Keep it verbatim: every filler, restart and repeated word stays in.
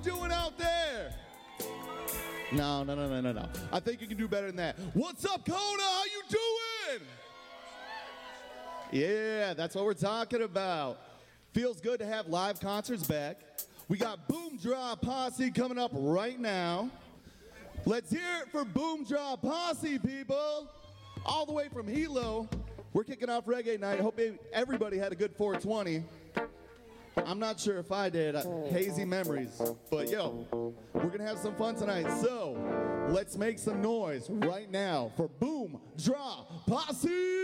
doing out there? No, no, no, no, no, no. I think you can do better than that. What's up, Kona? How you doing? Yeah, that's what we're talking about. Feels good to have live concerts back. We got Boom Draw Posse coming up right now. Let's hear it for Boom Draw Posse, people. All the way from Hilo. We're kicking off Reggae Night. I hope everybody had a good four twenty. I'm not sure if I did. Uh, hazy memories. But yo, we're going to have some fun tonight. So let's make some noise right now for Boom Draw Posse.